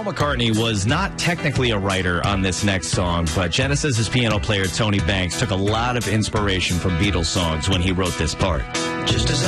McCartney was not technically a writer on this next song, but Genesis' piano player Tony Banks took a lot of inspiration from Beatles songs when he wrote this part. Just as